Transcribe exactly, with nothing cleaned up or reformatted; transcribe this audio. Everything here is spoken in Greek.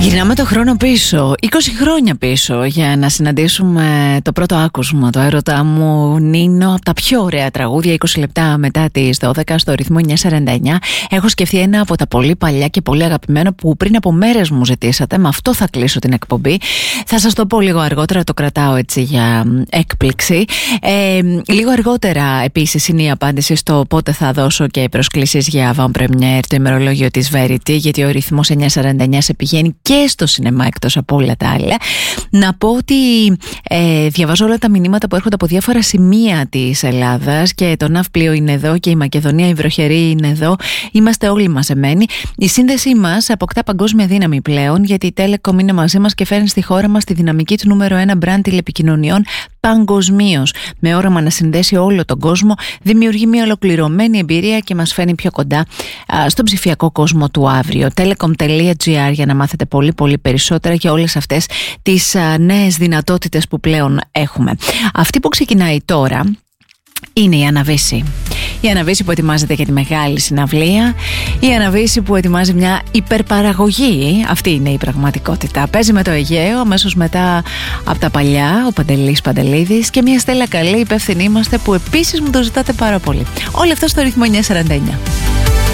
Γυρνάμε το χρόνο πίσω, είκοσι χρόνια πίσω, για να συναντήσουμε το πρώτο άκουσμα, το έρωτά μου Νίνο, από τα πιο ωραία τραγούδια, είκοσι λεπτά μετά τις δώδεκα στο ρυθμό εννιακόσια σαράντα εννιά. Έχω σκεφτεί ένα από τα πολύ παλιά και πολύ αγαπημένο που πριν από μέρες μου ζητήσατε. Με αυτό θα κλείσω την εκπομπή. Θα σας το πω λίγο αργότερα, το κρατάω έτσι για έκπληξη. Ε, λίγο αργότερα επίσης είναι η απάντηση στο πότε θα δώσω και προσκλήσεις για avant première το ημερολόγιο της Verity, γιατί ο ρυθμός εννιακόσια σαράντα εννιά σε πηγαίνει και στο σινεμά εκτός από όλα τα άλλα. Να πω ότι ε, διαβάζω όλα τα μηνύματα που έρχονται από διάφορα σημεία της Ελλάδας και το ναύπλιο είναι εδώ και η Μακεδονία, η βροχερή είναι εδώ. Είμαστε όλοι μαζεμένοι. Η σύνδεσή μας αποκτά παγκόσμια δύναμη πλέον, γιατί η Telecom είναι μαζί μας και φέρνει στη χώρα μας τη δυναμική του νούμερο ένα μπραντ τηλεπικοινωνιών παγκοσμίως. Με όραμα να συνδέσει όλο τον κόσμο, δημιουργεί μια ολοκληρωμένη εμπειρία και μας φέρνει πιο κοντά α, στον ψηφιακό κόσμο του αύριο. telecom τελεία gr για να μάθετε πολύ πολύ περισσότερα για όλες αυτές τις α, νέες δυνατότητες που πλέον έχουμε. Αυτή που ξεκινάει τώρα είναι η Αναβίση. Η Αναβίση που ετοιμάζεται για τη μεγάλη συναυλία. Η Αναβίση που ετοιμάζει μια υπερπαραγωγή. Αυτή είναι η πραγματικότητα. Παίζει με το Αιγαίο, αμέσως μετά από τα παλιά, ο Παντελής Παντελίδης και μια Στέλλα Καλή, υπεύθυνοι είμαστε, που επίσης μου το ζητάτε πάρα πολύ. Όλο αυτό στο ρυθμό εννιακόσια σαράντα εννιά.